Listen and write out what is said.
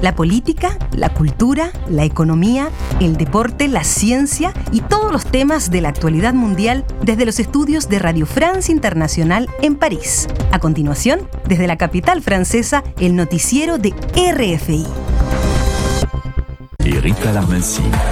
La política, la cultura, la economía, el deporte, la ciencia y todos los temas de la actualidad mundial desde los estudios de Radio France Internacional en París. A continuación, desde la capital francesa, el noticiero de RFI. Erika Lamensy.